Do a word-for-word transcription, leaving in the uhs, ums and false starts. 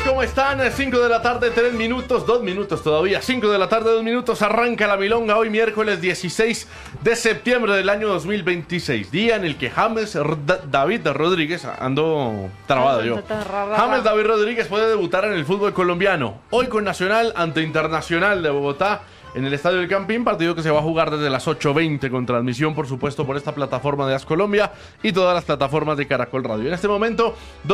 ¿Cómo están? cinco de la tarde, tres minutos, dos minutos todavía. cinco de la tarde, dos minutos. Arranca la milonga hoy miércoles dieciséis de septiembre del año dos mil veintiséis. Día en el que James R- David Rodríguez, ando trabado yo. James David Rodríguez puede debutar en el fútbol colombiano. Hoy con Nacional ante Internacional de Bogotá en el Estadio del Campín, partido que se va a jugar desde las ocho veinte con transmisión, por supuesto, por esta plataforma de AS Colombia y todas las plataformas de Caracol Radio. En este momento,